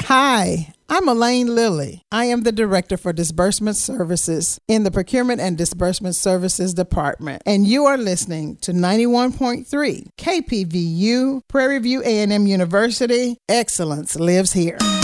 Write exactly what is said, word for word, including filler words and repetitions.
Hi, I'm Elaine Lilly. I am the Director for Disbursement Services in the Procurement and Disbursement Services Department, and you are listening to ninety-one point three K P V U, Prairie View A and M University. Excellence lives here.